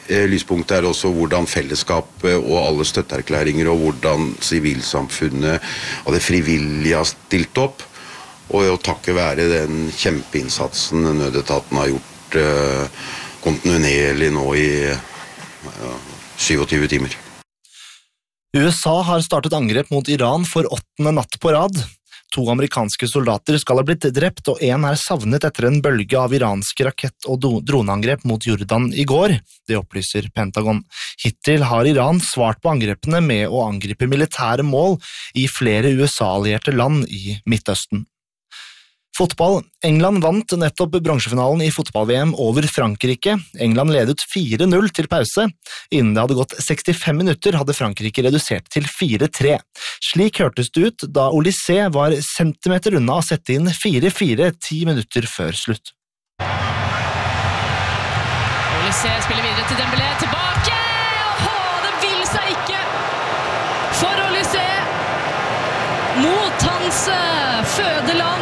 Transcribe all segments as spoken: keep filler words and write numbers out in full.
lyspunktet er også hvordan fellesskapet og alle støtteerklæringer og hvordan sivilsamfunnet og det frivillige har stilt opp. Og å takke være den kjempeinnsatsen nødetaten har gjort eh, kontinuerlig nå i eh, syvogtyve timer. U S A har startet angrep mot Iran for åttende natt på rad. To amerikanske soldater skal ha blitt drept, og en er savnet etter en bølge av iranske rakett- og droneangrep mot Jordan i går. Det opplyser Pentagon. Hittil har Iran svart på angrepene med å angripe militære mål i flere U S A-allierte land i Midtøsten. Fotball. England vant nettopp bronsefinalen i fotball-V M over Frankrike. England ledet fire null til pause. Innen det hadde gått sekstifem minutter hadde Frankrike redusert til fire tre. Slik hørtes det ut da Olysée var centimeter unna å sette inn fire fire ti minutter før slutt. Olysée spiller videre til Dembélé, tilbake! Åh, det vil seg ikke! For Olysée! Mot hans fødeland!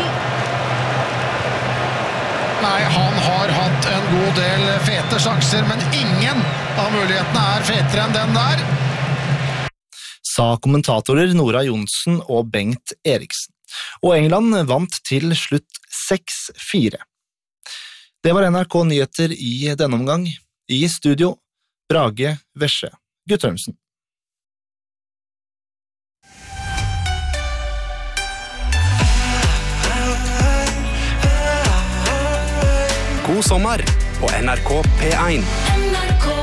Nei, han har hatt en god del fete sjanser, men ingen av mulighetene er fetere enn den der. Sa kommentatorer Nora Johnsen og Bengt Eriksen. Og England vant til slutt seks fire. Det var N R K Nyheter i denne omgang. I studio, Brage Vesje Guttormsen. God sommer på N R K P en.